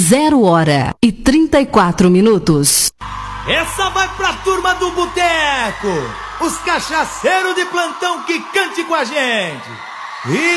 0h34. Essa vai pra turma do boteco, os cachaceiros de plantão que cante com a gente.